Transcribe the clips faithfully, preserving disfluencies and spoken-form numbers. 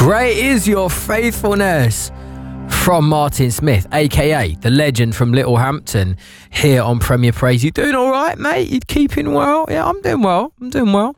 Great is your faithfulness from Martin Smith, aka the legend from Littlehampton, here on Premier Praise. You doing all right, mate? You keeping well? Yeah, I'm doing well. I'm doing well.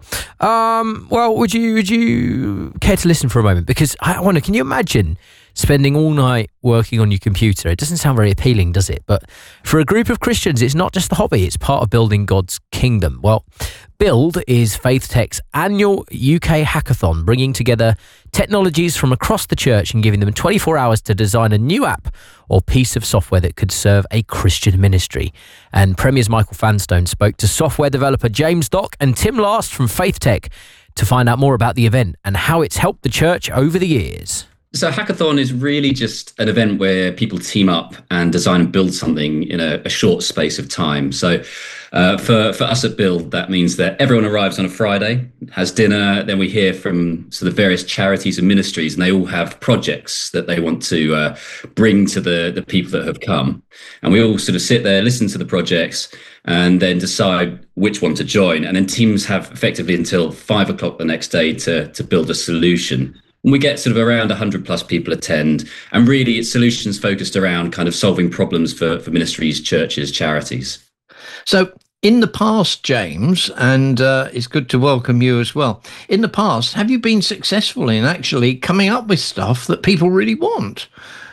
Um, well, would you would you care to listen for a moment? Because I wonder, can you imagine spending all night working on your computer? It doesn't sound very appealing, does it? But for a group of Christians, it's not just a hobby, it's part of building God's kingdom. Well, Build is Faith Tech's annual U K hackathon, bringing together technologies from across the church and giving them twenty-four hours to design a new app or piece of software that could serve a Christian ministry. And Premier's Michael Fanstone spoke to software developer James Dock and Tim Last from Faith Tech to find out more about the event and how it's helped the church over the years. So Hackathon is really just an event where people team up and design and build something in a, a short space of time. So uh, for, for us at Build, that means that everyone arrives on a Friday, has dinner, then we hear from sort of various charities and ministries, and they all have projects that they want to uh, bring to the, the people that have come. And we all sort of sit there, listen to the projects, and then decide which one to join. And then teams have effectively until five o'clock the next day to, to build a solution. And we get sort of around one hundred plus people attend. And really, it's solutions focused around kind of solving problems for, for ministries, churches, charities. So in the past, James, and uh, it's good to welcome you as well. In the past, have you been successful in actually coming up with stuff that people really want?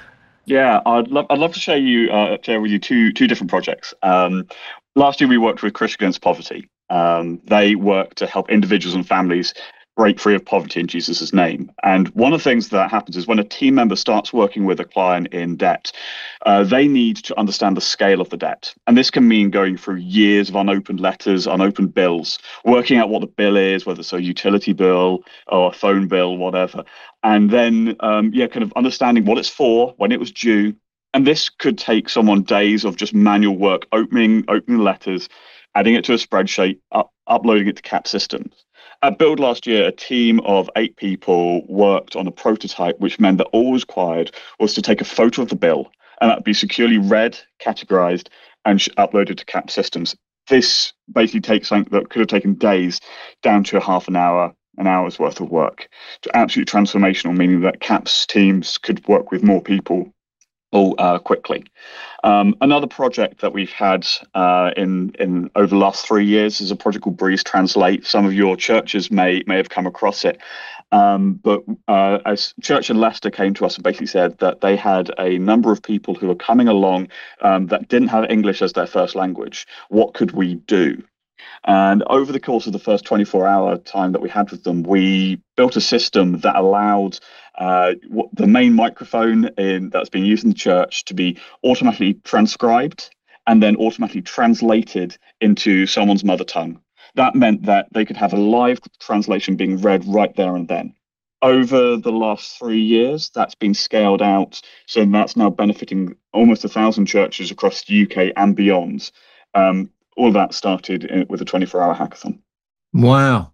Yeah, I'd love I'd love to share you uh, share with you two two different projects. Um, last year, we worked with Christians Against Poverty. Um, they work to help individuals and families break free of poverty in Jesus' name. And one of the things that happens is when a team member starts working with a client in debt, uh, they need to understand the scale of the debt. And this can mean going through years of unopened letters, unopened bills, working out what the bill is, whether it's a utility bill or a phone bill, whatever. And then, um, yeah, kind of understanding what it's for, when it was due. And this could take someone days of just manual work, opening, opening letters, adding it to a spreadsheet, up, uploading it to C A P systems. At Build last year, a team of eight people worked on a prototype, which meant that all was required was to take a photo of the bill, and that would be securely read, categorized, and uploaded to C A P systems. This basically takes something that could have taken days down to a half an hour, an hour's worth of work. Absolutely transformational, meaning that C A P's teams could work with more people all uh, quickly. Um, another project that we've had uh, in in over the last three years is a project called Breeze Translate. Some of your churches may may have come across it. Um, but uh, as Church in Leicester came to us and basically said that they had a number of people who were coming along um, that didn't have English as their first language. What could we do? And over the course of the first twenty-four hour time that we had with them, we built a system that allowed uh, the main microphone in, that's being used in the church to be automatically transcribed and then automatically translated into someone's mother tongue. That meant that they could have a live translation being read right there and then. Over the last three years, that's been scaled out. So that's now benefiting almost a thousand churches across the U K and beyond. Um, all that started in, with a twenty-four hour hackathon. Wow.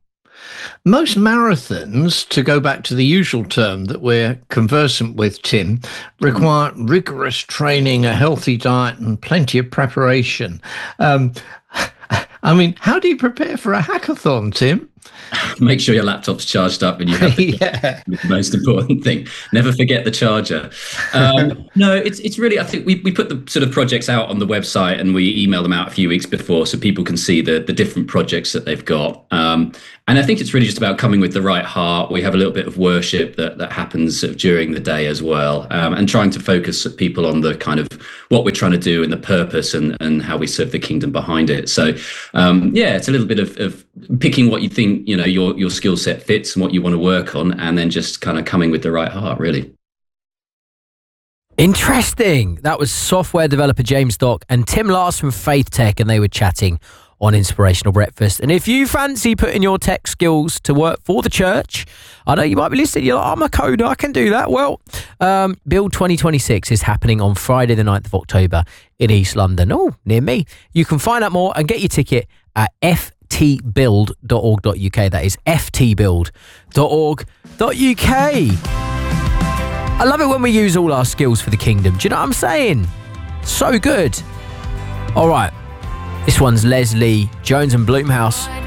Most marathons, to go back to the usual term that we're conversant with, Tim, require rigorous training, a healthy diet, and plenty of preparation. Um, I mean, how do you prepare for a hackathon, Tim? Make sure your laptop's charged up and you have the, yeah. the most important thing. Never forget the charger. Um, no, it's it's really, I think we, we put the sort of projects out on the website and we email them out a few weeks before so people can see the, the different projects that they've got. Um, and I think it's really just about coming with the right heart. We have a little bit of worship that, that happens sort of during the day as well, um, and trying to focus people on the kind of what we're trying to do and the purpose and, and how we serve the kingdom behind it. So, um, yeah, it's a little bit of, of picking what you think, you know, your your skill set fits and what you want to work on, and then just kind of coming with the right heart, really. Interesting. That was software developer James Dock and Tim Last from Faith Tech, and they were chatting on Inspirational Breakfast. And if you fancy putting your tech skills to work for the church, I know you might be listening, you're like, I'm a coder, I can do that. Well, um, Build twenty twenty-six is happening on Friday the ninth of October in East London. Oh, near me. You can find out more and get your ticket at f t build dot org dot u k. That is f t build dot org dot u k. I love it when we use all our skills for the kingdom. Do you know what I'm saying? So good. All right. This one's Leslie Jones and Bloomhouse.